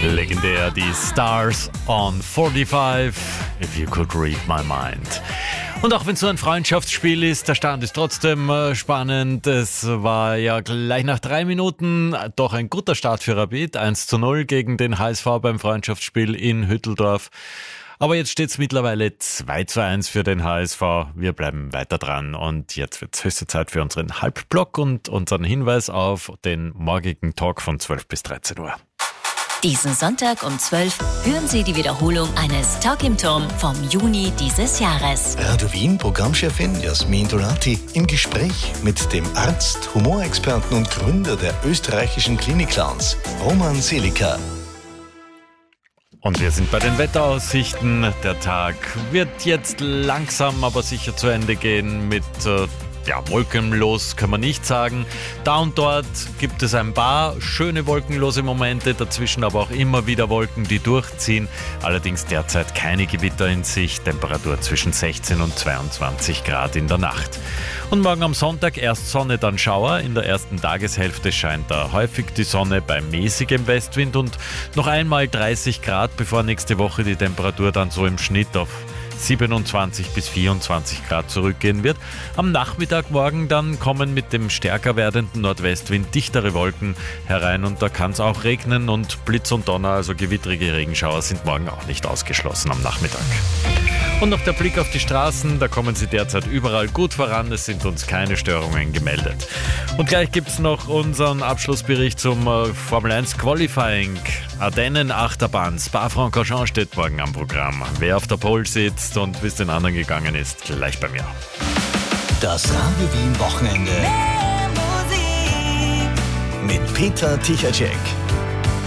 Legendär, die Stars on 45, If You Could Read My Mind. Und auch wenn es so ein Freundschaftsspiel ist, der Stand ist trotzdem spannend. Es war ja gleich nach 3 Minuten doch ein guter Start für Rapid. 1:0 gegen den HSV beim Freundschaftsspiel in Hütteldorf. Aber jetzt steht es mittlerweile 2:1 für den HSV. Wir bleiben weiter dran und jetzt wird es höchste Zeit für unseren Halbblock und unseren Hinweis auf den morgigen Talk von 12 bis 13 Uhr. Diesen Sonntag um 12 hören Sie die Wiederholung eines Talk im Turm vom Juni dieses Jahres. Radio Wien Programmchefin Jasmin Dolati im Gespräch mit dem Arzt, Humorexperten und Gründer der österreichischen Klinik-Clowns, Roman Selika. Und wir sind bei den Wetteraussichten. Der Tag wird jetzt langsam, aber sicher zu Ende gehen mit wolkenlos kann man nicht sagen. Da und dort gibt es ein paar schöne wolkenlose Momente, dazwischen aber auch immer wieder Wolken, die durchziehen. Allerdings derzeit keine Gewitter in Sicht, Temperatur zwischen 16 und 22 Grad in der Nacht. Und morgen am Sonntag erst Sonne, dann Schauer. In der ersten Tageshälfte scheint da häufig die Sonne bei mäßigem Westwind und noch einmal 30 Grad, bevor nächste Woche die Temperatur dann so im Schnitt auf 27 bis 24 Grad zurückgehen wird. Am Nachmittag morgen dann kommen mit dem stärker werdenden Nordwestwind dichtere Wolken herein und da kann es auch regnen und Blitz und Donner, also gewittrige Regenschauer sind morgen auch nicht ausgeschlossen am Nachmittag. Und noch der Blick auf die Straßen, da kommen sie derzeit überall gut voran, es sind uns keine Störungen gemeldet. Und gleich gibt es noch unseren Abschlussbericht zum Formel 1 Qualifying. Ardennen-Achterbahn, Spa-Francorchamps steht morgen am Programm. Wer auf der Pole sitzt und wie es den anderen gegangen ist, gleich bei mir. Das Radio Wien Wochenende mit Peter Tichacek.